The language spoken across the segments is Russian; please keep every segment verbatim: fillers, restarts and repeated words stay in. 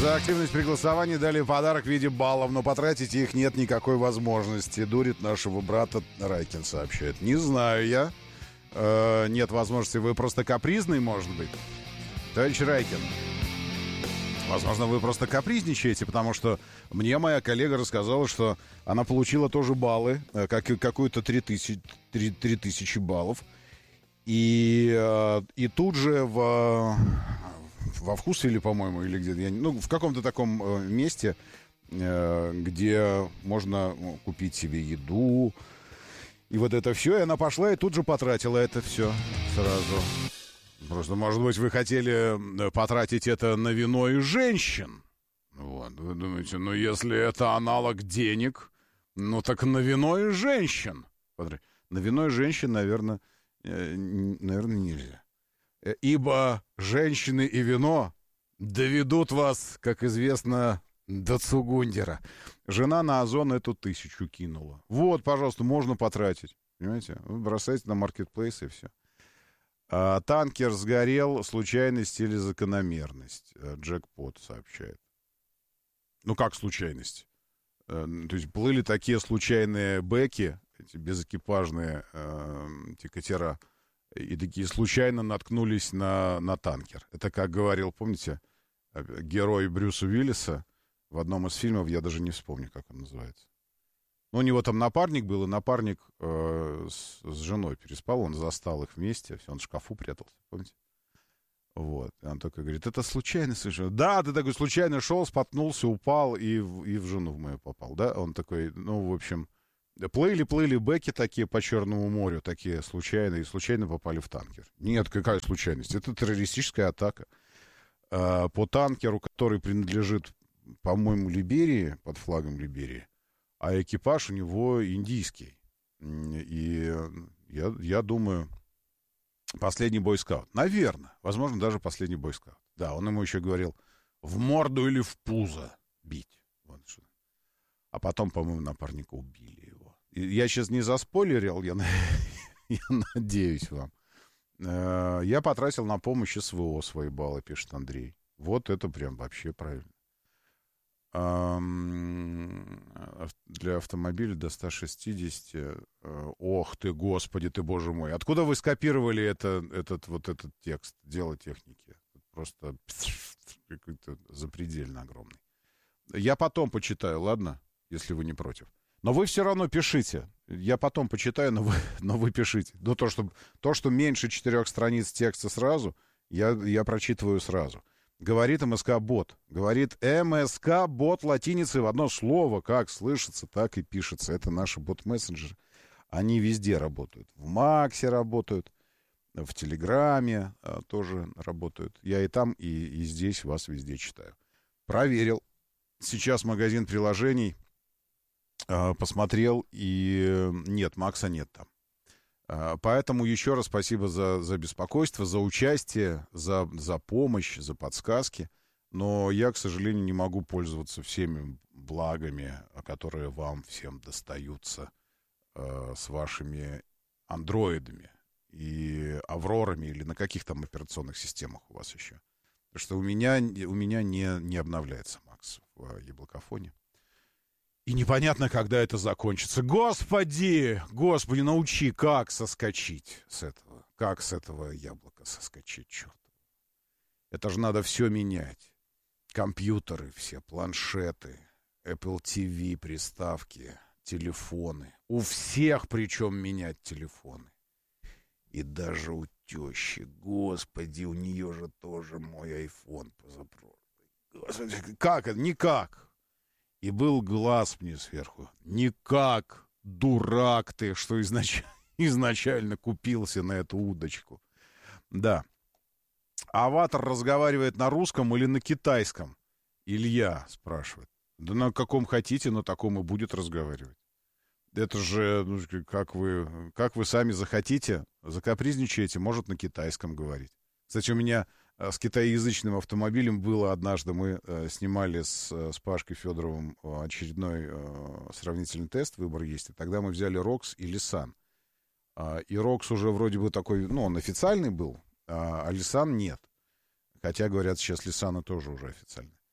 За активность при голосовании дали подарок в виде баллов, но потратить их нет никакой возможности. Дурит нашего брата Райкин, сообщает. Не знаю я. Э, нет возможности. Вы просто капризный, может быть? Товарищ Райкин, возможно, вы просто капризничаете, потому что мне моя коллега рассказала, что она получила тоже баллы, как, какую-то три тысячи баллов. И, и тут же в... во Вкусвилле, по-моему, или где-то, я, ну, в каком-то таком э, месте, э, где можно ну, купить себе еду, и вот это все, и она пошла и тут же потратила это все сразу. Просто, может быть, вы хотели потратить это на вино и женщин. Вот, вы думаете, ну, если это аналог денег, ну, так на вино и женщин. На вино и женщин, наверное, э, наверное, нельзя. Ибо женщины и вино доведут вас, как известно, до Цугундера. Жена на Озон эту тысячу кинула. Вот, пожалуйста, можно потратить. Понимаете? Вы бросаете на маркетплейс и все. А, танкер сгорел. Случайность или закономерность? Джекпот сообщает. Ну, как случайность? То есть плыли такие случайные бэки, эти безэкипажные э, эти катера, и такие случайно наткнулись на, на танкер. Это, как говорил, помните, герой Брюса Уиллиса в одном из фильмов, я даже не вспомню, как он называется. Ну, у него там напарник был, и напарник э, с, с женой переспал, он застал их вместе, все, он в шкафу прятался, помните? Вот, и он только говорит, это случайно совершенно. Да, ты такой случайно шел, споткнулся, упал и в, и в жену в мою попал, да? Он такой, ну, в общем... Плыли-плыли бэки такие по Черному морю, такие случайные, и случайно попали в танкер. Нет, какая случайность? Это террористическая атака. А, по танкеру, который принадлежит, по-моему, Либерии, под флагом Либерии, а экипаж у него индийский. И я, я думаю, последний бойскаут. Наверное, возможно, даже последний бойскаут. Да, он ему еще говорил, в морду или в пузо бить. Вот что. А потом, по-моему, напарника убили его. И я сейчас не заспойлерил, я, я надеюсь вам. Я потратил на помощь СВО свои баллы, пишет Андрей. Вот это прям вообще правильно. Для автомобиля до ста шестидесяти. Ох ты, господи ты, боже мой. Откуда вы скопировали это, этот, вот этот текст? Дело техники. Просто какой-то запредельно огромный. Я потом почитаю, ладно? Если вы не против. Но вы все равно пишите. Я потом почитаю, но вы, но вы пишите. Ну, то, что, то, что меньше четырех страниц текста сразу, я, я прочитываю сразу. Говорит МСК-бот. Говорит МСК-бот латиницей в одно слово. Как слышится, так и пишется. Это наши бот-мессенджеры. Они везде работают. В Максе работают. В Телеграме а, тоже работают. Я и там, и, и здесь вас везде читаю. Проверил. Сейчас магазин приложений посмотрел, и нет, Макса нет там. Поэтому еще раз спасибо за, за беспокойство, за участие, за, за помощь, за подсказки. Но я, к сожалению, не могу пользоваться всеми благами, которые вам всем достаются э, с вашими андроидами и аврорами или на каких там операционных системах у вас еще. Потому что у меня, у меня не, не обновляется Макс в яблокофоне. И непонятно, когда это закончится. Господи! Господи, научи, как соскочить с этого. Как с этого яблока соскочить, черт. Это же надо все менять. Компьютеры все, планшеты, Apple ти ви, приставки, телефоны. У всех причем менять телефоны. И даже у тещи. Господи, у нее же тоже мой айфон позапрошлый. Господи, как это? Никак. И был глаз мне сверху. Никак, дурак ты, что изнач... изначально купился на эту удочку. Да. Аватар разговаривает на русском или на китайском? Илья спрашивает. Да на каком хотите, на таком и будет разговаривать. Это же, ну, как вы, как вы сами захотите, закапризничаете, может на китайском говорить. Кстати, у меня с китаеязычным автомобилем было однажды, мы э, снимали с, с Пашкой Федоровым очередной э, сравнительный тест, выбор есть, и тогда мы взяли Рокс и Лисан. А, и Рокс уже вроде бы такой, ну, он официальный был, а, а Лисан нет. Хотя, говорят, сейчас Лисаны тоже уже официальные.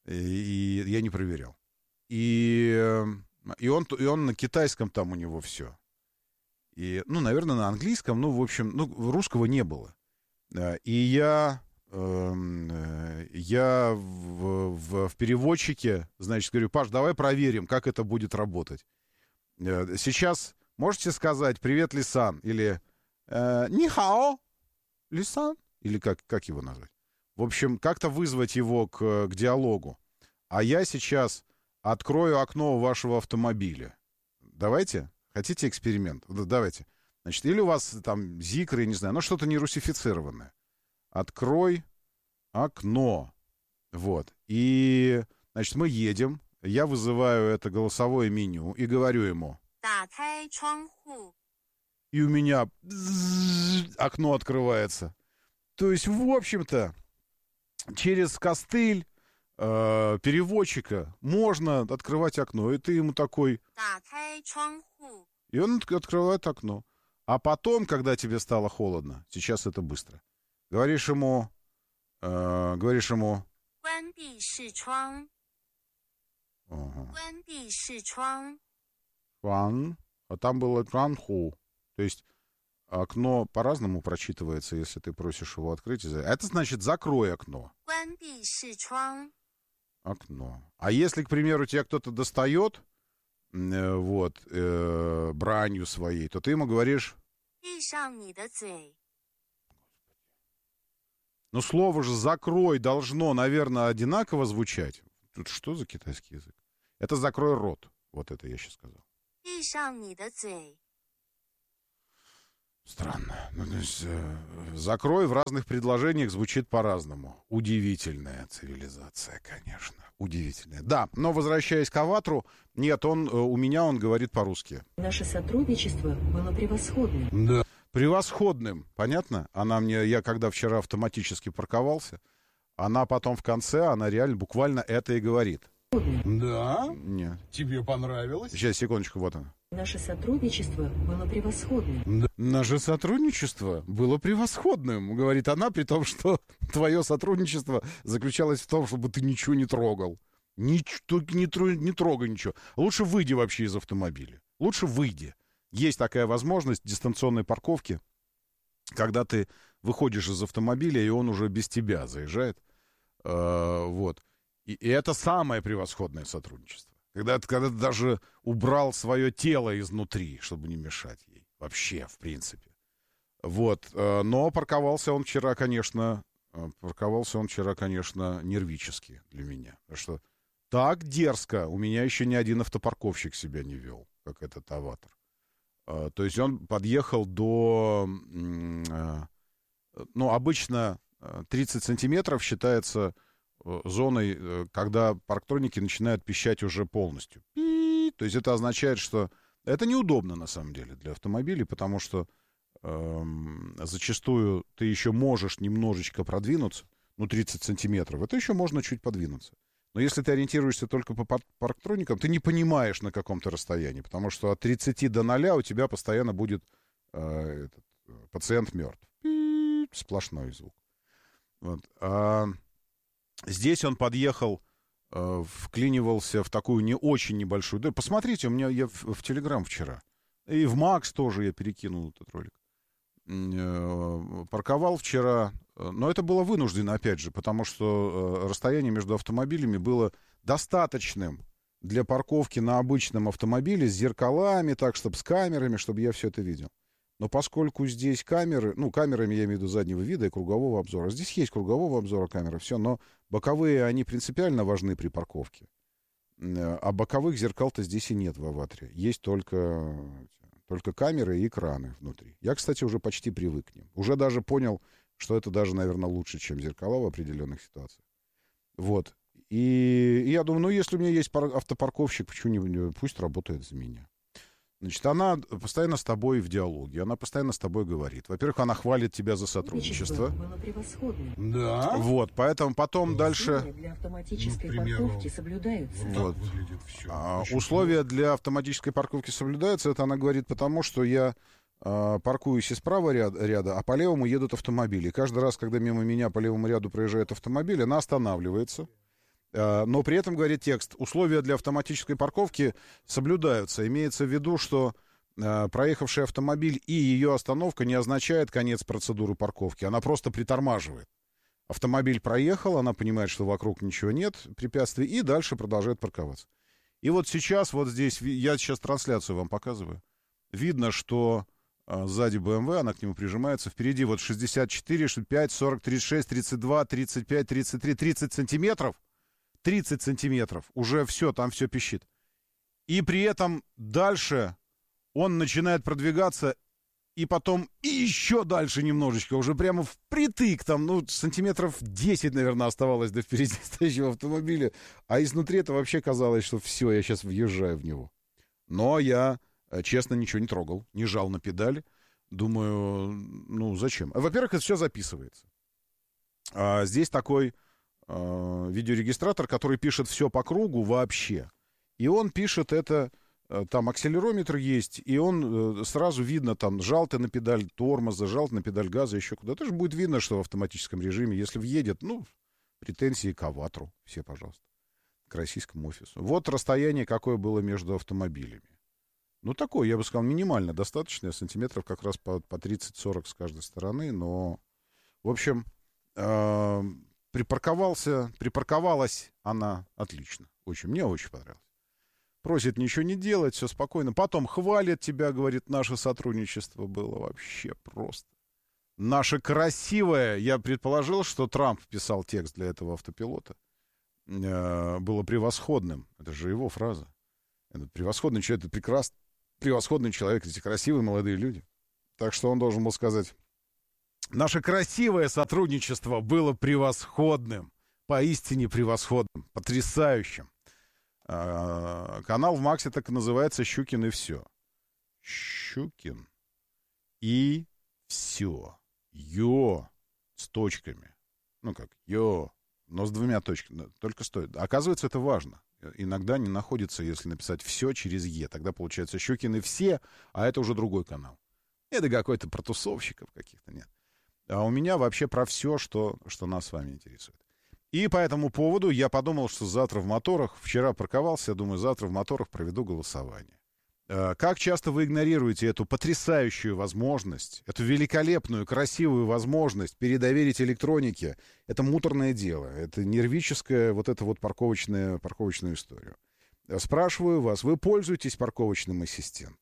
И, и я не проверял. И, и, он, и он на китайском там у него все. И, ну, наверное, на английском, ну, в общем, ну, русского не было. И я, э, я в, в, в переводчике, значит, говорю: Паш, давай проверим, как это будет работать. Сейчас можете сказать «Привет, Лисан» или э, «Нихао, Лисан», или как, как его назвать? В общем, как-то вызвать его к, к диалогу. А я сейчас открою окно вашего автомобиля. Давайте? Хотите эксперимент? Давайте. Значит, или у вас там зикры, не знаю, ну что-то не русифицированное. Открой окно. Вот. И, значит, мы едем. Я вызываю это голосовое меню и говорю ему. И у меня окно открывается. То есть, в общем-то, через костыль э, переводчика можно открывать окно. И ты ему такой... И он открывает окно. А потом, когда тебе стало холодно, сейчас это быстро, говоришь ему... Э, говоришь ему... Ага. Шуан. А там было чуанху. То есть окно по-разному прочитывается, если ты просишь его открыть. Это значит «закрой окно». Окно. А если, к примеру, тебя кто-то достает э, вот, э, бранью своей, то ты ему говоришь... Ну, слово же «закрой» должно, наверное, одинаково звучать. Тут что за китайский язык? Это «закрой рот». Вот это я сейчас сказал. Странно. Ну, то есть, э, «закрой» в разных предложениях звучит по-разному. Удивительная цивилизация, конечно. Удивительная. Да, но возвращаясь к Аватру, нет, он, э, у меня он говорит по-русски. Наше сотрудничество было превосходным. Да. Превосходным, понятно? Она мне, я когда вчера автоматически парковался, она потом в конце, она реально буквально это и говорит. Да? Нет. Тебе понравилось? Сейчас, секундочку, вот она. Наше сотрудничество было превосходным. Да. Наше сотрудничество было превосходным, говорит она, при том, что твое сотрудничество заключалось в том, чтобы ты ничего не трогал. Ничего, не, не трогай ничего. Лучше выйди вообще из автомобиля. Лучше выйди. Есть такая возможность дистанционной парковки, когда ты выходишь из автомобиля, и он уже без тебя заезжает. Э, вот. И, и это самое превосходное сотрудничество. Когда, когда ты даже убрал свое тело изнутри, чтобы не мешать ей. Вообще, в принципе. Вот. Э, но парковался он вчера, конечно, парковался он вчера, конечно, нервически для меня. Потому что так дерзко у меня еще ни один автопарковщик себя не вел, как этот Аватар. То есть он подъехал до, ну, обычно тридцать сантиметров считается зоной, когда парктроники начинают пищать уже полностью. То есть это означает, что это неудобно на самом деле для автомобилей, потому что э, зачастую ты еще можешь немножечко продвинуться, ну, тридцать сантиметров, это еще можно чуть подвинуться. Но если ты ориентируешься только по парктроникам, ты не понимаешь, на каком то расстоянии, потому что от тридцати до ноля у тебя постоянно будет э, этот, пациент мертв. Сплошной звук. Вот. А здесь он подъехал, э, вклинивался в такую не очень небольшую... Да, посмотрите, у меня я в, в Телеграм вчера. И в Макс тоже я перекинул этот ролик. Э, парковал вчера... Но это было вынуждено, опять же, потому что э, расстояние между автомобилями было достаточным для парковки на обычном автомобиле с зеркалами, так, чтобы с камерами, чтобы я все это видел. Но поскольку здесь камеры, ну, камерами я имею в виду заднего вида и кругового обзора, здесь есть кругового обзора камеры, все, но боковые, они принципиально важны при парковке. А боковых зеркал-то здесь и нет в Аватре. Есть только, только камеры и экраны внутри. Я, кстати, уже почти привык к ним. Уже даже понял, что это даже, наверное, лучше, чем зеркала в определенных ситуациях. Вот. И, и я думаю, ну, если у меня есть пар- автопарковщик, почему не, пусть работает за меня. Значит, она постоянно с тобой в диалоге, она постоянно с тобой говорит. Во-первых, она хвалит тебя за сотрудничество. Было превосходно. Да. Вот, поэтому потом дальше... Условия для автоматической ну, парковки соблюдаются. Вот. А, условия для автоматической парковки соблюдаются, это она говорит потому, что я... паркуюсь из правого ряда, ряда, а по левому едут автомобили. И каждый раз, когда мимо меня по левому ряду проезжает автомобиль, она останавливается Но при этом, говорит текст, условия для автоматической парковки соблюдаются. Имеется в виду, что проехавший автомобиль и ее остановка не означает конец процедуры парковки. Она просто притормаживает. Автомобиль проехал, она понимает, что вокруг ничего нет, препятствий, и дальше продолжает парковаться. И вот сейчас, вот здесь, я сейчас трансляцию вам показываю. Видно, что а, сзади бэ эм вэ, она к нему прижимается. Впереди вот шестьдесят четыре, шестьдесят пять, сорок, тридцать шесть, тридцать два, тридцать пять, тридцать три, тридцать сантиметров. тридцать сантиметров. Уже все, там все пищит. И при этом дальше он начинает продвигаться, и потом и еще дальше немножечко, уже прямо впритык, там, ну, сантиметров десять, наверное, оставалось до впереди стоящего автомобиля. А изнутри это вообще казалось, что все, я сейчас въезжаю в него. Но я, честно, ничего не трогал, не жал на педали. Думаю, ну, зачем? Во-первых, это все записывается. А здесь такой а, видеорегистратор, который пишет все по кругу вообще. И он пишет это... Там акселерометр есть, и он э, сразу видно, там, жал ты на педаль тормоза, жал ты на педаль газа, еще куда-то. Же будет видно, что в автоматическом режиме, если въедет, ну, претензии к Аватру, все, пожалуйста, к российскому офису. Вот расстояние, какое было между автомобилями. Ну, такое, я бы сказал, минимально достаточное, сантиметров как раз по, по тридцать-сорок с каждой стороны, но, в общем, э, припарковался, припарковалась она отлично, очень, мне очень понравилось. Просит ничего не делать, все спокойно. Потом хвалит тебя, говорит, наше сотрудничество было вообще просто. Наше красивое, я предположил, что Трамп писал текст для этого автопилота, э, было превосходным. Это же его фраза. Это превосходный человек, это прекрасный, превосходный человек, эти красивые молодые люди. Так что он должен был сказать, наше красивое сотрудничество было превосходным, поистине превосходным, потрясающим. Канал в Максе так и называется «Щукин и все». Щукин и все. Ё с точками. Ну как, ё, но с двумя точками. Только стоит. Оказывается, это важно. Иногда не находится, если написать «все» через «е». Тогда получается «Щукин и все», а это уже другой канал. Это какой-то про тусовщиков каких-то, нет. А у меня вообще про все, что, что нас с вами интересует. И по этому поводу я подумал, что завтра в моторах, вчера парковался, я думаю, завтра в моторах проведу голосование. Как часто вы игнорируете эту потрясающую возможность, эту великолепную, красивую возможность передоверить электронике? Это муторное дело, это нервическая вот эта вот парковочная, парковочную историю. Спрашиваю вас, вы пользуетесь парковочным ассистентом?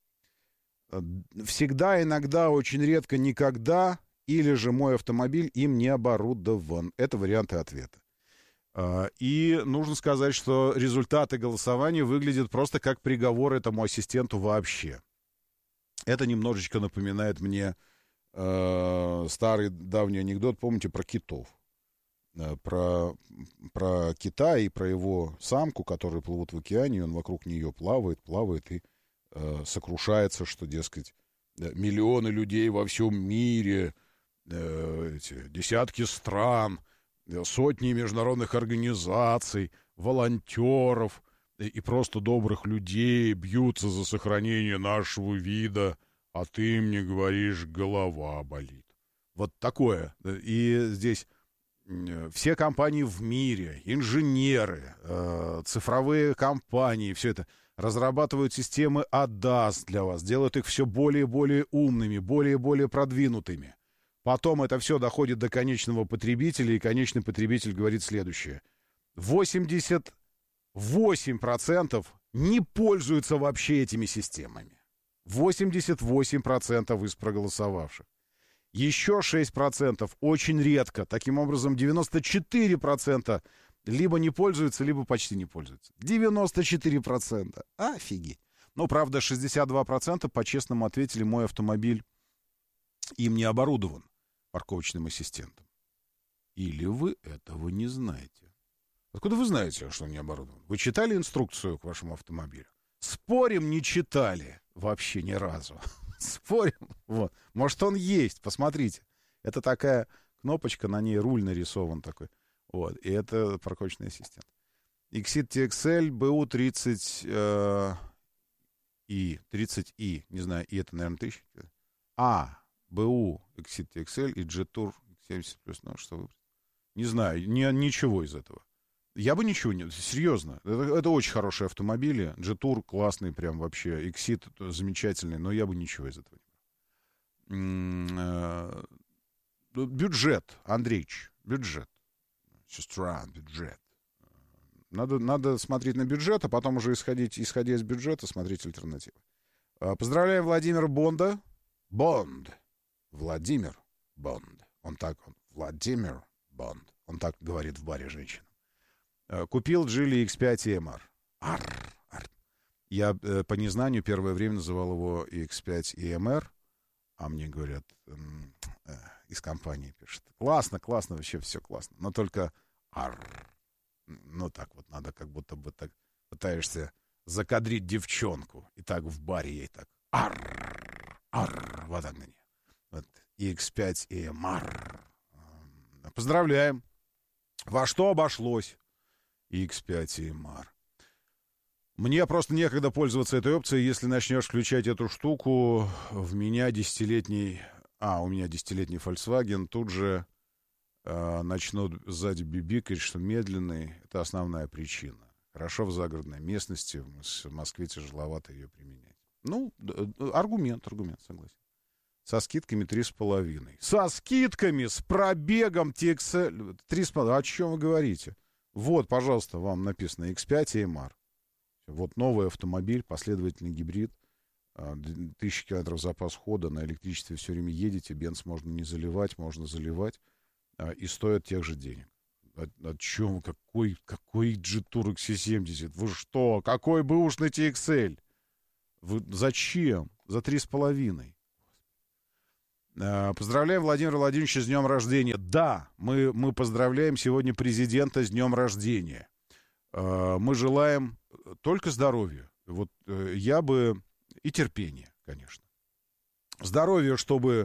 Всегда, иногда, очень редко, никогда... Или же мой автомобиль им не оборудован. Это варианты ответа. И нужно сказать, что результаты голосования выглядят просто как приговор этому ассистенту вообще. Это немножечко напоминает мне э, старый давний анекдот, помните, про китов. Про, про кита и про его самку, которые плывут в океане, и он вокруг нее плавает, плавает и э, сокрушается, что, дескать, миллионы людей во всем мире... Эти, десятки стран, сотни международных организаций, волонтеров и, и просто добрых людей бьются за сохранение нашего вида, а ты мне говоришь, голова болит. Вот такое. И здесь все компании в мире, инженеры, э, цифровые компании, все это разрабатывают системы эй ди эй эс для вас, делают их все более и более умными, более и более продвинутыми. Потом это все доходит до конечного потребителя, и конечный потребитель говорит следующее. восемьдесят восемь процентов не пользуются вообще этими системами. восемьдесят восемь процентов из проголосовавших. Еще шесть процентов очень редко. Таким образом, девяносто четыре процента либо не пользуются, либо почти не пользуются. девяносто четыре процента. Офигеть. Но, правда, шестьдесят два процента по-честному ответили, мой автомобиль им не оборудован парковочным ассистентом. Или вы этого не знаете? Откуда вы знаете, что он не оборудован? Вы читали инструкцию к вашему автомобилю? Спорим, не читали вообще ни разу. Спорим. Вот. Может, он есть, посмотрите. Это такая кнопочка, на ней руль нарисован такой. Вот. И это парковочный ассистент. Exit ти экс эль бэ у тридцать и, тридцать и, не знаю, и это, наверное, тысяча. А, бэ у Exit ти экс эль и Jetour семьдесят плюс, ну, что выбрать? Не знаю, ни, ничего из этого. Я бы ничего не... Серьезно. Это, это очень хорошие автомобили. Джетур классный прям вообще. Иксид замечательный. Но я бы ничего из этого не брал. Бюджет, Андреич. Бюджет. Сестра, бюджет. Надо, надо смотреть на бюджет, а потом уже исходить, исходя из бюджета, смотреть альтернативы. Поздравляем Владимира Бонда. Бонд. Владимир Бонд. Он так, он, Владимир Бонд. Он так говорит в баре женщинам. Купил Джили икс пять и эм ар. Ар, ар. Я э, по незнанию первое время называл его икс пять и эм ар, а мне говорят, э, э, из компании пишут. Классно, классно, вообще все классно. Но только ар. Ну так вот, надо как будто бы так пытаешься закадрить девчонку. И так в баре ей так. Ар, ар, вот так на нее. Вот, икс пять и эм ар. Поздравляем. Во что обошлось икс пять и эм ар? Мне просто некогда пользоваться этой опцией. Если начнешь включать эту штуку, в меня десятилетний... А, у меня десятилетний Volkswagen, тут же э, начнут сзади бибикать, что медленный. Это основная причина. Хорошо в загородной местности, в Москве тяжеловато ее применять. Ну, аргумент, аргумент, согласен. Со скидками три с половиной. Со скидками, с пробегом ти экс эль. три с половиной. О чем вы говорите? Вот, пожалуйста, вам написано икс пять и эм ар. Вот новый автомобиль, последовательный гибрид. Тысяча километров запас хода, на электричестве все время едете, бенз можно не заливать, можно заливать, и стоит тех же денег. О, о чем? Какой, какой Jetour икс си семьдесят? Вы что? Какой бэушный ти экс эль? Вы зачем? За три с половиной. Поздравляем Владимира Владимировича с днем рождения. Да, мы, мы поздравляем сегодня президента с днем рождения. Мы желаем только здоровья. Вот я бы... И терпения, конечно. Здоровья, чтобы,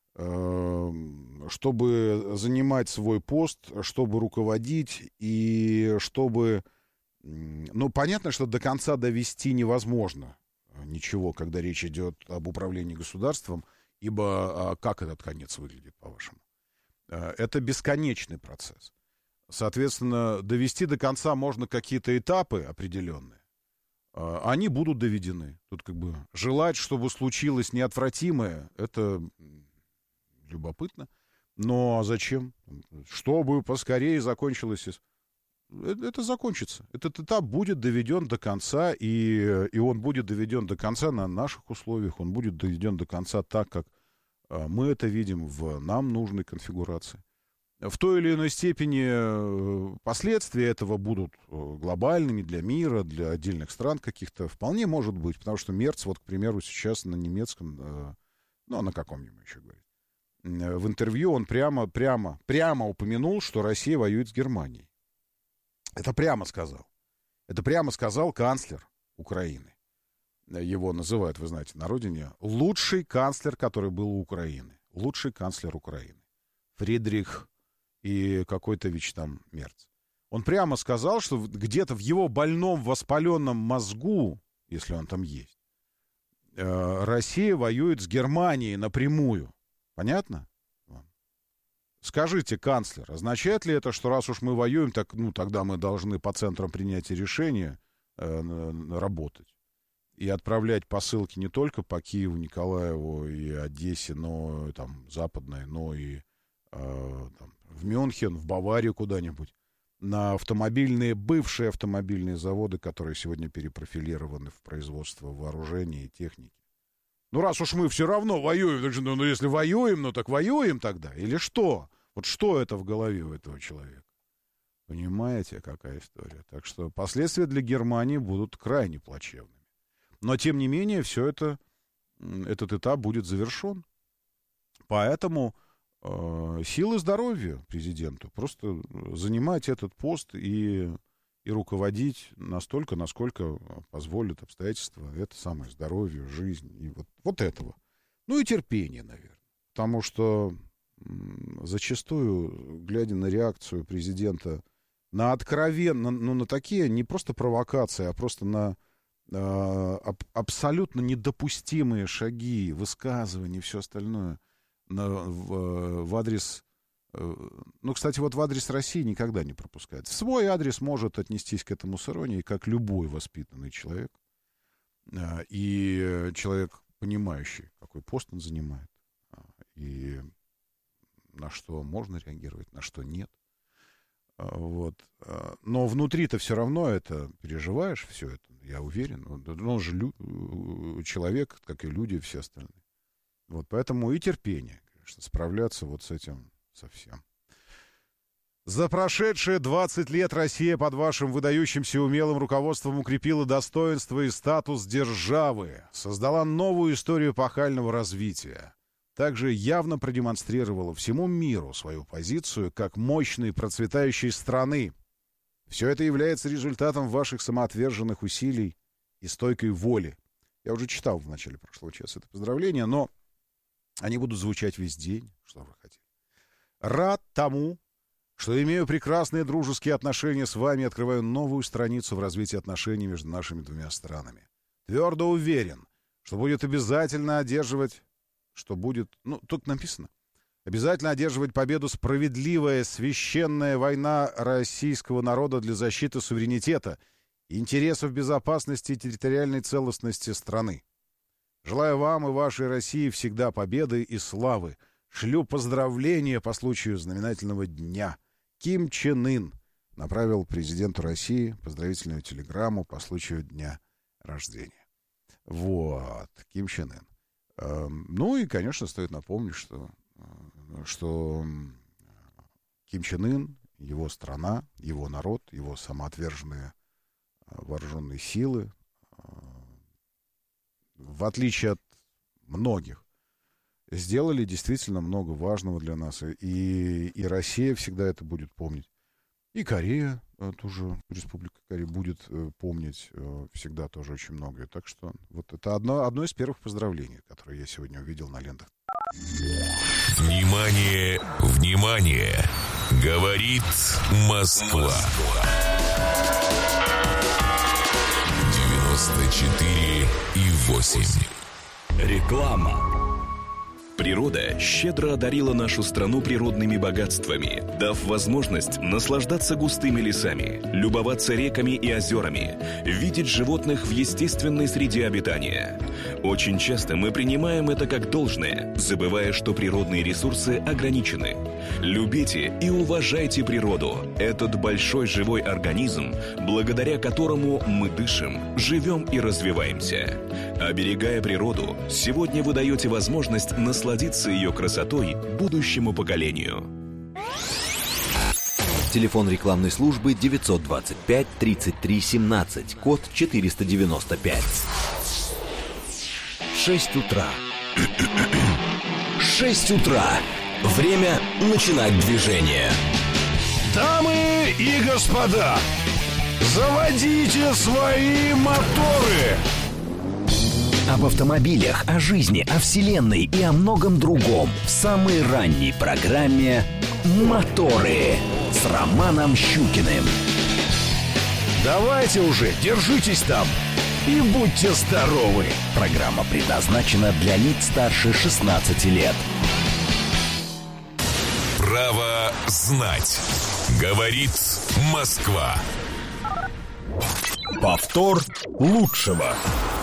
чтобы занимать свой пост, чтобы руководить и чтобы... Ну, понятно, что до конца довести невозможно ничего, когда речь идет об управлении государством, ибо как этот конец выглядит, по-вашему? Это бесконечный процесс. Соответственно, довести до конца можно какие-то этапы определенные. Они будут доведены. Тут как бы желать, чтобы случилось неотвратимое, это любопытно. Но зачем? Чтобы поскорее закончилось... Это закончится. Этот этап будет доведен до конца, и, и он будет доведен до конца на наших условиях, он будет доведен до конца так, как мы это видим в нам нужной конфигурации. В той или иной степени последствия этого будут глобальными для мира, для отдельных стран каких-то. Вполне может быть, потому что Мерц, вот, к примеру, сейчас на немецком, ну, на каком ему еще говорить, в интервью он прямо, прямо, прямо упомянул, что Россия воюет с Германией. Это прямо сказал. Это прямо сказал канцлер Украины. Его называют, вы знаете, на родине лучший канцлер, который был у Украины. Лучший канцлер Украины. Фридрих и какой-то ВИЧ там Мерц. Он прямо сказал, что где-то в его больном воспаленном мозгу, если он там есть, Россия воюет с Германией напрямую. Понятно? Скажите, канцлер, означает ли это, что раз уж мы воюем, так, ну, тогда мы должны по центрам принятия решения э, работать и отправлять посылки не только по Киеву, Николаеву и Одессе, но там западной, но и э, там, в Мюнхен, в Баварию куда-нибудь, на автомобильные, бывшие автомобильные заводы, которые сегодня перепрофилированы в производство вооружений и техники. Ну, раз уж мы все равно воюем, так, ну, ну, если воюем, ну, так воюем тогда. Или что? Вот что это в голове у этого человека? Понимаете, какая история? Так что последствия для Германии будут крайне плачевными. Но, тем не менее, все это, этот этап будет завершен. Поэтому э, силы здоровья президенту. Просто занимать этот пост и... и руководить настолько, насколько позволят обстоятельства. Это самое здоровье, жизнь. И вот, вот этого. Ну и терпение, наверное. Потому что м- зачастую, глядя на реакцию президента на откровенно, ну, на такие не просто провокации, а просто на э, аб- абсолютно недопустимые шаги, высказывания и все остальное на, в, в адрес Ну, кстати, вот в адрес России никогда не пропускает. В свой адрес может отнестись к этому с иронией, как любой воспитанный человек. И человек, понимающий, какой пост он занимает, и на что можно реагировать, на что нет. Вот. Но внутри-то все равно это переживаешь, все это, я уверен. Он же лю- человек, как и люди все остальные. Вот, поэтому и терпение, конечно, справляться вот с этим совсем. За прошедшие двадцать лет Россия под вашим выдающимся умелым руководством укрепила достоинство и статус державы, создала новую историю эпохального развития. Также явно продемонстрировала всему миру свою позицию как мощной процветающей страны. Все это является результатом ваших самоотверженных усилий и стойкой воли. Я уже читал в начале прошлого часа это поздравление, но они будут звучать весь день, что вы хотели. Рад тому, что имею прекрасные дружеские отношения с вами и открываю новую страницу в развитии отношений между нашими двумя странами. Твердо уверен, что будет обязательно одерживать, что будет, ну, тут написано, обязательно одерживать победу справедливая священная война российского народа для защиты суверенитета, интересов безопасности и территориальной целостности страны. Желаю вам и вашей России всегда победы и славы. Шлю поздравления по случаю знаменательного дня. Ким Чен Ын направил президенту России поздравительную телеграмму по случаю дня рождения. Вот, Ким Чен Ын. Эм, ну и, конечно, стоит напомнить, что, что Ким Чен Ын, его страна, его народ, его самоотверженные вооруженные силы, в отличие от многих, сделали действительно много важного для нас. И, и Россия всегда это будет помнить. И Корея, тоже Республика Корея, будет помнить всегда тоже очень многое. Так что вот это одно, одно из первых поздравлений, которые я сегодня увидел на лентах. Внимание, внимание! Говорит Москва. девяносто четыре и восемь. Реклама. Природа щедро одарила нашу страну природными богатствами, дав возможность наслаждаться густыми лесами, любоваться реками и озерами, видеть животных в естественной среде обитания. Очень часто мы принимаем это как должное, забывая, что природные ресурсы ограничены. Любите и уважайте природу. Этот большой живой организм, благодаря которому мы дышим, живем и развиваемся. Оберегая природу, сегодня вы даете возможность насладиться ее красотой будущему поколению. Телефон рекламной службы девятьсот двадцать пять тридцать три семнадцать, код четыреста девяносто пять. Шесть утра. Шесть утра. Время начинать движение. Дамы и господа, заводите свои моторы! Об автомобилях, о жизни, о вселенной и о многом другом в самой ранней программе «Моторы» с Романом Щукиным. Давайте уже, держитесь там и будьте здоровы! Программа предназначена для лиц старше шестнадцати лет. Право знать. Говорит Москва. Повтор лучшего.